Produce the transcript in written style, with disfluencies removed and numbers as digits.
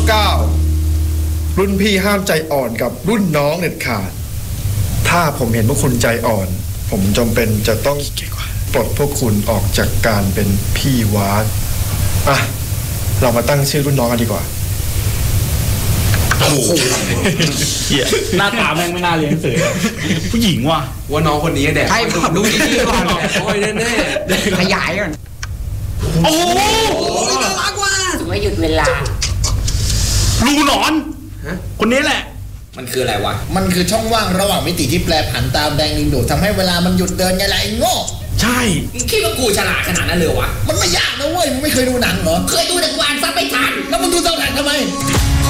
9รุ่นพี่ห้ามใจอ่อนกับรุ่นน้องเด็ดขาดถ้าผมเห็นพวกคุณใจอ่อนผมจำเป็นจะต้องปลดพวกคุณออกจากการเป็นพี่วาดอ่ะเรามาตั้งชื่อรุ่นน้องกันดีกว่าโอ้โหหน้าตาแม่งไม่น่าเรียนหนังสือผู้หญิงว่ะว่าน้องคนนี้แดกให้ผมดูดีๆก่อนโอ้ยแน่ขยายก่อนโอ้โหน่ารักว่ะไม่หยุดเวลารูหนอนคนนี้แหละมันคืออะไรวะมันคือช่องว่างระหว่างมิติที่แปรผันตามแรงดึงดูดทำให้เวลามันหยุดเดินไงล่ะไอ้โง่ใช่คิดว่ากูฉลาดขนาดนั้นเลยวะมันไม่ยากนะเว้ยมึงไม่เคยดูหนังเหรอเคยดูแต่กูอ่านซับไม่ทันแล้วมึงดูตอนไหนทำไม